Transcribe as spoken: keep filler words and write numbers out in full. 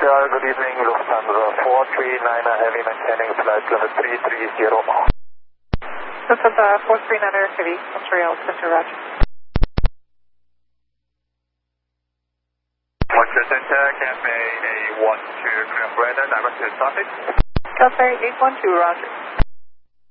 Montreal, good evening, Lufthansa four three niner Heavy maintaining flight level three three zero. Lufthansa four three niner Heavy, Montreal, Center Roger. Montreal Center, Cafe eight one two, clear radar, direct to traffic. Cafe eight one two, Roger.